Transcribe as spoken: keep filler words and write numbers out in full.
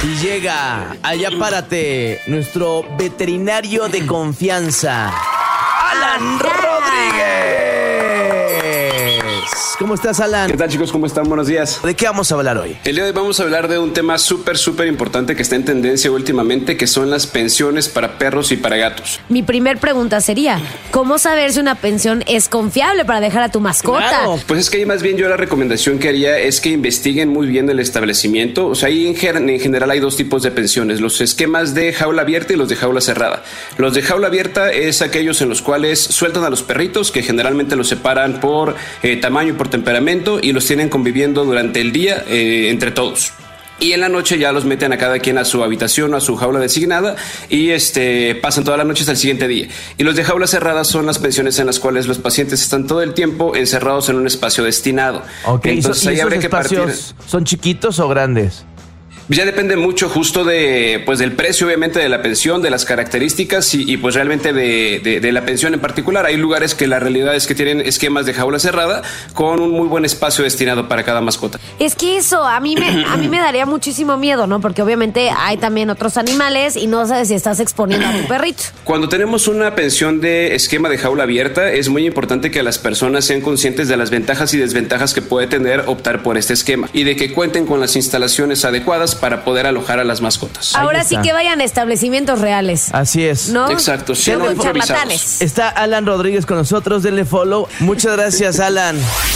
Y llega, allá párate, nuestro veterinario de confianza, Alan Rodríguez. ¿Cómo estás, Alan? ¿Qué tal, chicos? ¿Cómo están? Buenos días. ¿De qué vamos a hablar hoy? El día de hoy vamos a hablar de un tema súper, súper importante que está en tendencia últimamente, que son las pensiones para perros y para gatos. Mi primer pregunta sería, ¿cómo saber si una pensión es confiable para dejar a tu mascota? Claro. Pues es que ahí más bien yo la recomendación que haría es que investiguen muy bien el establecimiento. O sea, ahí en, ger- en general hay dos tipos de pensiones, los esquemas de jaula abierta y los de jaula cerrada. Los de jaula abierta es aquellos en los cuales sueltan a los perritos, que generalmente los separan por eh, tamaño y por temperamento, y los tienen conviviendo durante el día eh, entre todos. Y en la noche ya los meten a cada quien a su habitación o a su jaula designada y este pasan toda la noche hasta el siguiente día. Y los de jaula cerrada son las pensiones en las cuales los pacientes están todo el tiempo encerrados en un espacio destinado. Ok, Entonces ¿y ahí esos habría que partir. espacios son chiquitos o grandes? Ya depende mucho justo de pues del precio, obviamente, de la pensión, de las características y, y pues realmente de, de, de la pensión en particular. Hay lugares que la realidad es que tienen esquemas de jaula cerrada con un muy buen espacio destinado para cada mascota. Es que eso a mí me a mí me daría muchísimo miedo, ¿no? Porque obviamente hay también otros animales y no sabes si estás exponiendo a tu perrito. Cuando tenemos una pensión de esquema de jaula abierta, es muy importante que las personas sean conscientes de las ventajas y desventajas que puede tener optar por este esquema y de que cuenten con las instalaciones adecuadas para poder alojar a las mascotas. Ahora sí que vayan a establecimientos reales. Así es. ¿No? Exacto, sí, No no con improvisados. charlatanes. Está Alan Rodríguez con nosotros, denle follow. Muchas gracias, Alan.